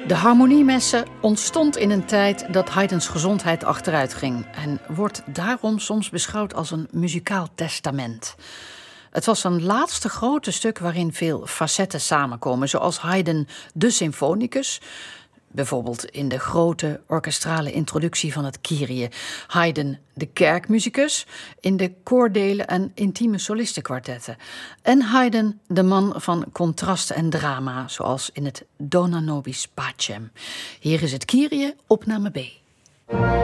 De harmoniemesse ontstond in een tijd dat Haydns gezondheid achteruit ging en wordt daarom soms beschouwd als een muzikaal testament. Het was een laatste grote stuk waarin veel facetten samenkomen, zoals Haydn de Symfonicus, bijvoorbeeld in de grote orkestrale introductie van het Kyrie, Haydn de kerkmusicus in de koordelen en intieme solistenkwartetten, en Haydn de man van contrasten en drama, zoals in het Dona nobis pacem. Hier is het Kyrie, opname B.